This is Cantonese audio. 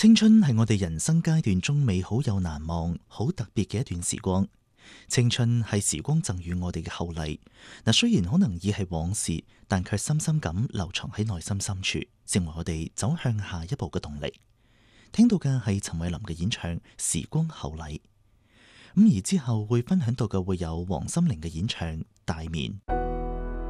青春係我哋人生階段中美好又難忘、好特別嘅一段時光。青春係時光贈予我哋嘅厚禮。雖然可能已係往事，但卻深深咁留藏喺內心深處，成為我哋走向下一步嘅動力。聽到嘅係陳慧琳嘅演唱《時光厚禮》。而之後會分享到嘅會有黃心凌嘅演唱《大眠》。